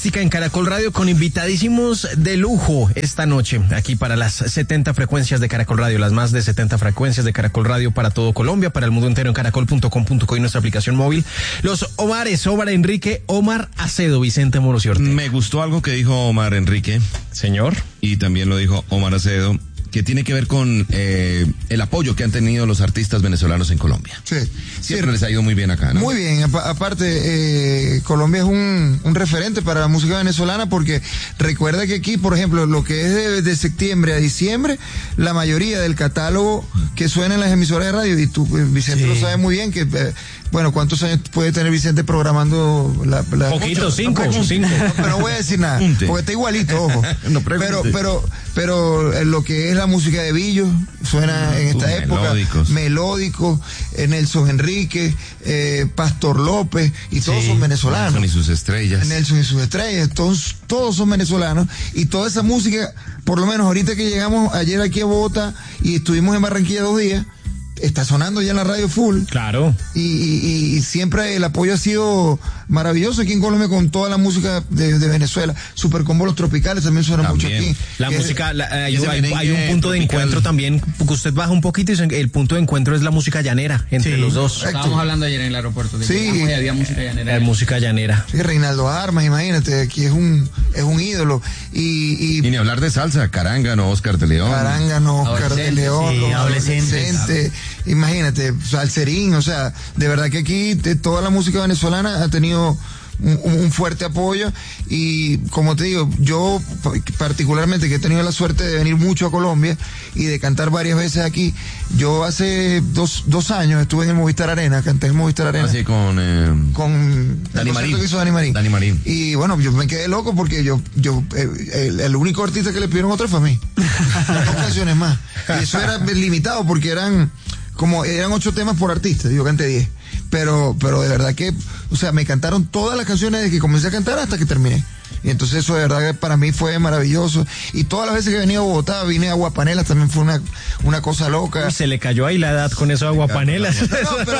En Caracol Radio con invitadísimos de lujo esta noche, aquí para las 70 frecuencias de Caracol Radio, las más de 70 frecuencias de Caracol Radio para todo Colombia, para el mundo entero en caracol.com.co y nuestra aplicación móvil. Los Omares, Omar Enrique, Omar Acedo, Vicente Morosi Ortega. Me gustó algo que dijo Omar Enrique. Señor. Y también lo dijo Omar Acedo, que tiene que ver con el apoyo que han tenido los artistas venezolanos en Colombia. Sí. Siempre les ha ido muy bien acá, ¿no? Muy bien, aparte, Colombia es un referente para la música venezolana porque recuerda que aquí, por ejemplo, lo que es de septiembre a diciembre, la mayoría del catálogo que suena en las emisoras de radio, y tú, Vicente, lo sabes muy bien, que bueno, ¿cuántos años puede tener Vicente programando la Poquito, cinco. No, pero no voy a decir nada, porque está igualito, ojo. No, pero lo que es la música de Billo suena en esta época, melódicos, Nelson Enrique, Pastor López, y todos son venezolanos. Nelson y sus estrellas, todos son venezolanos, y toda esa música, por lo menos ahorita que llegamos ayer aquí a Bogotá y estuvimos en Barranquilla 2 días, está sonando ya en la radio full. Claro. Y siempre el apoyo ha sido maravilloso aquí en Colombia con toda la música de Venezuela. Supercombo Los Tropicales también suena mucho aquí. La música, hay un punto de encuentro también, porque usted baja un poquito y el punto de encuentro es la música llanera entre los dos. Estábamos hablando ayer en el aeropuerto. Sí. Había música llanera. Música llanera. Sí, Reinaldo Armas, imagínate, aquí es un ídolo. Y ni hablar de salsa, Carángano, Oscar de León. Oscar de León, sí, adolescente. Imagínate, Salserín, o sea, de verdad que aquí toda la música venezolana ha tenido un fuerte apoyo, y como te digo, yo particularmente, que he tenido la suerte de venir mucho a Colombia y de cantar varias veces aquí, yo hace dos años estuve en el Movistar Arena, canté en el Movistar Arena. Así con Dani Marín. Y bueno, yo me quedé loco porque el único artista que le pidieron otra fue a mí. 2 canciones más. Y eso era limitado porque eran 8 temas por artista, yo canté 10. Pero de verdad que, o sea, me cantaron todas las canciones desde que comencé a cantar hasta que terminé. Y entonces eso de verdad que para mí fue maravilloso. Y todas las veces que venía a Bogotá, vine a Aguapanelas, también fue una cosa loca. Uy, se le cayó ahí la edad con eso de Aguapanelas. Pero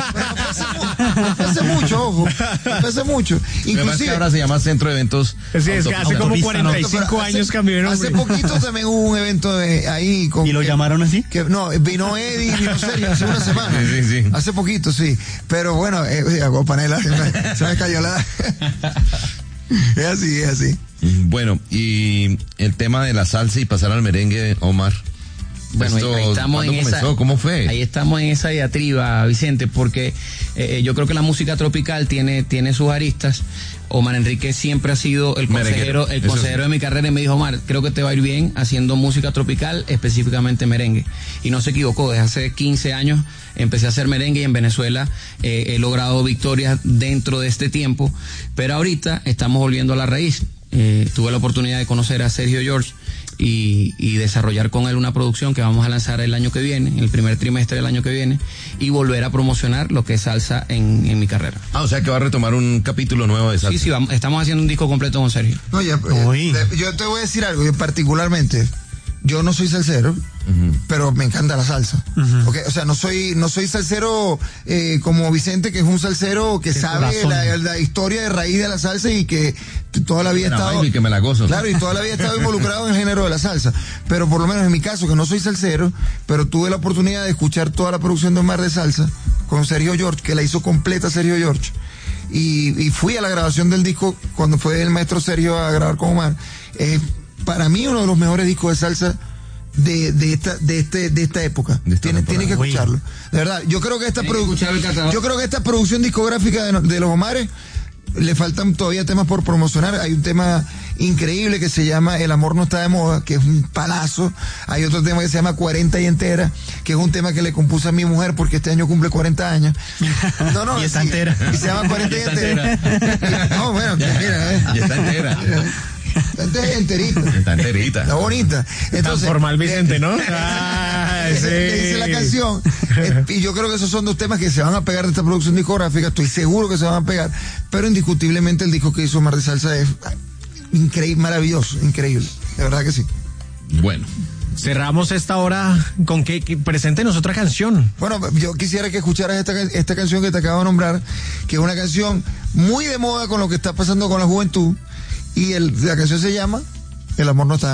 hace mucho, ojo. Hace mucho. Inclusive que ahora se llama Centro de Eventos. Sí, es que hace como 45 años cambió de nombre. Hace poquito también hubo un evento ahí con... ¿Y lo llamaron así? Vino Eddie, vino Sergio hace una semana. Sí. Hace poquito, sí. Pero bueno, Aguapanelas, se me cayó la... Es así. Bueno, y el tema de la salsa y pasar al merengue, Omar. Bueno, ahí estamos en comenzó? ¿Cómo fue? Ahí estamos en esa diatriba, Vicente, porque yo creo que la música tropical tiene sus aristas. Omar Enrique siempre ha sido el consejero de mi carrera, y me dijo: Omar, creo que te va a ir bien haciendo música tropical, específicamente merengue. Y no se equivocó, desde hace 15 años empecé a hacer merengue, y en Venezuela he logrado victorias dentro de este tiempo, pero ahorita estamos volviendo a la raíz. Tuve la oportunidad de conocer a Sergio George y desarrollar con él una producción que vamos a lanzar el año que viene, en el primer trimestre del año que viene, y volver a promocionar lo que es salsa en mi carrera. O sea que va a retomar un capítulo nuevo de salsa. Sí, estamos haciendo un disco completo con Sergio. No, yo te voy a decir algo, yo particularmente, yo no soy salsero, pero me encanta la salsa. Okay, o sea, no soy salsero como Vicente, que es un salsero que sabe la historia de raíz de la salsa y que toda la vida he estado... Y que me la gozo. Claro, y toda la vida he estado involucrado en el género de la salsa. Pero por lo menos en mi caso, que no soy salsero, pero tuve la oportunidad de escuchar toda la producción de Omar de salsa con Sergio George, que la hizo completa Sergio George. Y fui a la grabación del disco cuando fue el maestro Sergio a grabar con Omar. Para mí uno de los mejores discos de salsa de esta época. Tiene que escucharlo. De verdad, yo creo que esta producción discográfica de los Omares le faltan todavía temas por promocionar. Hay un tema increíble que se llama El amor no está de moda, que es un palazo. Hay otro tema que se llama 40 y entera, que es un tema que le compuse a mi mujer porque este año cumple 40 años. Y está entera. Y se llama 40 y entera. No, bueno, mira, Y está entera. Está enterita. Está bonita. Entonces, tan formal, Vicente, ¿no? Le hice la canción. Y yo creo que esos son 2 temas que se van a pegar de esta producción discográfica. Estoy seguro que se van a pegar. Pero indiscutiblemente el disco que hizo Omar de Salsa es increíble, maravilloso, increíble. De verdad que sí. Bueno. Cerramos esta hora con que preséntenos otra canción. Bueno, yo quisiera que escucharas esta canción que te acabo de nombrar, que es una canción muy de moda con lo que está pasando con la juventud, Y la canción se llama El amor no está